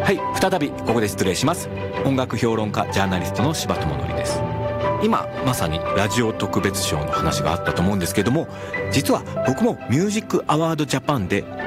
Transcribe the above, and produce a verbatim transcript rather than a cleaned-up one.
はい、再びここで失礼します。音楽評論家ジャーナリストの柴智則です。今まさにラジオ特別賞の話があったと思うんですけども、実は僕もミュージックアワードジャパンで